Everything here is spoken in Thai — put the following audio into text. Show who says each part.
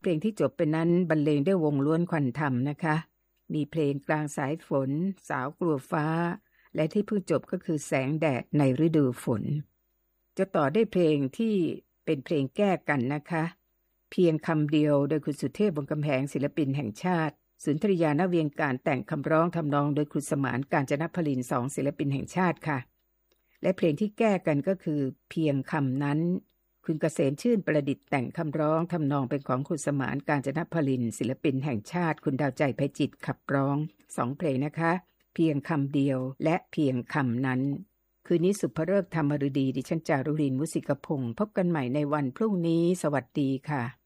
Speaker 1: เพลงที่จบไปนั้นบรรเลงด้วยวงล้วนควันธรรมนะคะมีเพลงกลางสายฝนสาวกลัวฟ้าและที่เพิ่งจบก็คือแสงแดดในฤดูฝนจะต่อได้เพลงที่เป็นเพลงแก้กันนะคะเพียงคำเดียวโดยคุณสุเทพวงศ์กำแหงศิลปินแห่งชาติสุนทรียา ณ เวียงการแต่งคำร้องทำนองโดยคุณสมานกาญจนพลิน2ศิลปินแห่งชาติค่ะและเพลงที่แก้กันก็คือเพียงคำนั้นคุณเกษมชื่นประดิษฐ์แต่งคำร้องทำนองเป็นของคุณสมานกาญจนพลินศิลปินแห่งชาติคุณดาวใจไพจิตรขับร้อง2เพลงนะคะเพียงคำเดียวและเพียงคำนั้นคืนนี้สุภฤกษ์ธรรมฤดีดิฉันจารุรินทร์ มุสิกพงศ์พบกันใหม่ในวันพรุ่งนี้สวัสดีค่ะ